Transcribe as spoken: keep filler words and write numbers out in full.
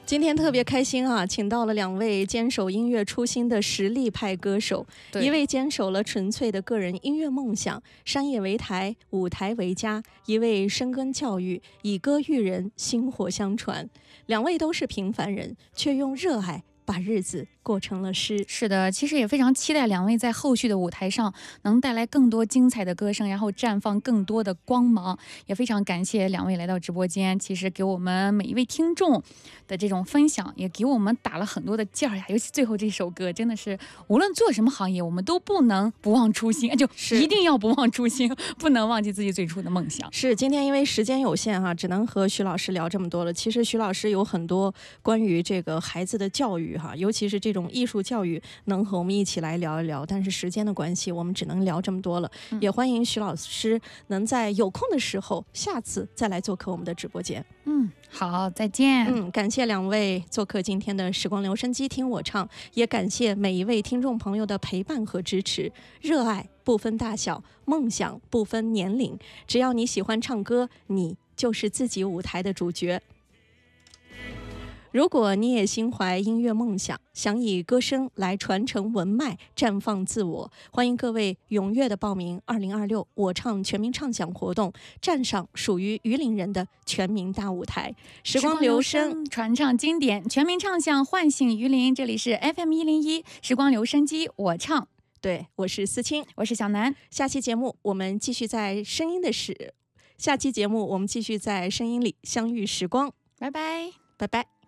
今天特别开心啊，请到了两位坚守音乐初心的实力派歌手，一位坚守了纯粹的个人音乐梦想，商业为台，舞台为家；一位深耕教育，以歌育人，薪火相传。两位都是平凡人，却用热爱把日子过成了诗。 是的，其实也非常期待两位在后续的舞台上能带来更多精彩的歌声，然后绽放更多的光芒。也非常感谢两位来到直播间，其实给我们每一位听众的这种分享，也给我们打了很多的劲儿呀。尤其最后这首歌，真的是无论做什么行业，我们都不能不忘初心，就一定要不忘初心，不能忘记自己最初的梦想。 是，今天因为时间有限哈、啊，只能和徐老师聊这么多了。其实徐老师有很多关于这个孩子的教育哈、啊，尤其是这种艺术教育，能和我们一起来聊一聊。但是时间的关系，我们只能聊这么多了。嗯、也欢迎徐老师能在有空的时候，下次再来做客我们的直播间。 嗯，好，再见。 嗯，感谢两位做客今天的时光留声机听我唱，也感谢每一位听众朋友的陪伴和支持。热爱不分大小，梦想不分年龄，只要你喜欢唱歌，你就是自己舞台的主角。如果你也心怀音乐梦想，想以歌声来传承文脉，绽放自我，欢迎各位踊跃的报名二零二六我唱全民唱响活动，站上属于榆林人的全民大舞台。时光留声， 传唱经典，全民唱响，唤醒榆林。这里是 F M 一零一时光留声机，我唱。 对，我是思清， 我是小南。 下期节目我们继续在声音的时，下期节目我们继续在声音里相遇时光。 拜拜， 拜拜。